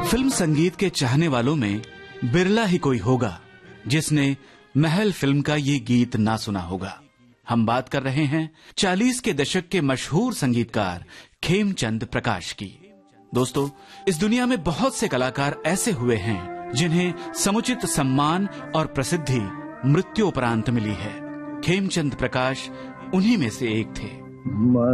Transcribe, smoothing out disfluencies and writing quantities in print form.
Film संगीत के चाहने वालों में बिरला ही कोई होगा जिसने महल फिल्म का ये गीत ना सुना होगा। हम बात कर रहे हैं 40 के दशक के मशहूर संगीतकार खेमचंद प्रकाश की। दोस्तों, इस दुनिया में बहुत से कलाकार ऐसे हुए हैं जिन्हें समुचित सम्मान और प्रसिद्धि मृत्युपरांत मिली है। खेमचंद प्रकाश उन्हीं में से एक थे।